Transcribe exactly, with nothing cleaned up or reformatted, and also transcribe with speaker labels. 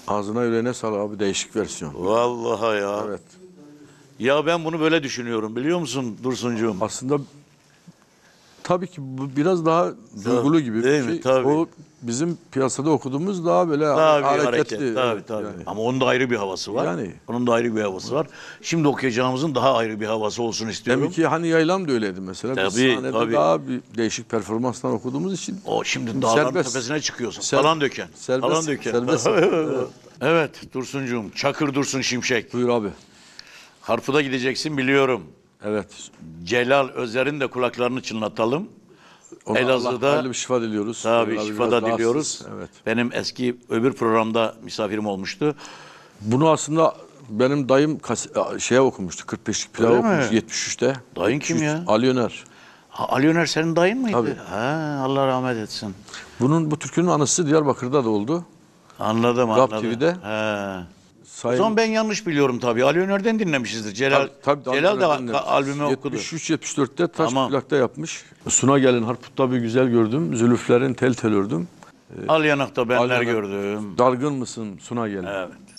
Speaker 1: Ağzına yüreğine sağlık abi, değişik versiyon.
Speaker 2: Vallahi ya.
Speaker 1: Evet.
Speaker 2: Ya ben bunu böyle düşünüyorum biliyor musun Dursuncuğum?
Speaker 1: Aslında tabii ki bu biraz daha duygulu gibi
Speaker 2: değil
Speaker 1: bir
Speaker 2: mi?
Speaker 1: şey.
Speaker 2: Tabii.
Speaker 1: O bizim piyasada okuduğumuz daha böyle
Speaker 2: Daha bir
Speaker 1: hareketli.
Speaker 2: hareket. Tabii
Speaker 1: Evet,
Speaker 2: tabii.
Speaker 1: yani.
Speaker 2: Ama onun da ayrı bir havası var.
Speaker 1: Yani.
Speaker 2: Onun da ayrı bir havası var. Şimdi okuyacağımızın daha ayrı bir havası olsun istiyorum.
Speaker 1: Demek ki hani yaylam da öyleydi mesela. Biz
Speaker 2: Tabii,
Speaker 1: sahnede
Speaker 2: tabii.
Speaker 1: daha bir değişik performanslar okuduğumuz için.
Speaker 2: O şimdi dağların
Speaker 1: Serbest.
Speaker 2: tepesine çıkıyorsun.
Speaker 1: Ser-
Speaker 2: Falan döken.
Speaker 1: serbest-
Speaker 2: Falan döken.
Speaker 1: serbest.
Speaker 2: Evet. Evet Dursuncuğum. Çakır Dursun Şimşek.
Speaker 1: Buyur abi.
Speaker 2: Harpu'da gideceksin biliyorum.
Speaker 1: Evet.
Speaker 2: Celal Özer'in de kulaklarını çınlatalım.
Speaker 1: Ona
Speaker 2: Elazığ'da-
Speaker 1: Allah hayırlı bir şifa diliyoruz.
Speaker 2: Tabii
Speaker 1: Celal abi
Speaker 2: şifa
Speaker 1: biraz
Speaker 2: da diliyoruz.
Speaker 1: rahatsız. Evet.
Speaker 2: Benim eski öbür programda misafirim olmuştu.
Speaker 1: Bunu aslında benim dayım kas- şeye okumuştu. kırk beşlik pilav
Speaker 2: Öyle mi?
Speaker 1: okumuş yetmiş üçte.
Speaker 2: Dayın kim
Speaker 1: yetmiş üç.
Speaker 2: ya?
Speaker 1: Ali Öner.
Speaker 2: Ha, Ali Öner senin dayın mıydı?
Speaker 1: Tabii.
Speaker 2: Ha, Allah rahmet etsin.
Speaker 1: Bunun bu türkünün anısı Diyarbakır'da da oldu.
Speaker 2: Anladım
Speaker 1: Gap
Speaker 2: anladım.
Speaker 1: T V'de.
Speaker 2: He. O
Speaker 1: Sayın
Speaker 2: zaman ben yanlış biliyorum tabii. Ali Öner'den dinlemişizdir. Celal,
Speaker 1: Tabii, tabii,
Speaker 2: Celal da
Speaker 1: Ankara'dan
Speaker 2: ka- albümü okudu.
Speaker 1: yetmiş üç yetmiş dörtte Taş
Speaker 2: Tamam.
Speaker 1: Plak'ta yapmış. Suna gelin Harput'ta bir güzel gördüm. Zülüflerin tel tel ördüm.
Speaker 2: Al yanakta benler
Speaker 1: Al yanak-
Speaker 2: gördüm.
Speaker 1: Dargın mısın Suna gelin?
Speaker 2: Evet.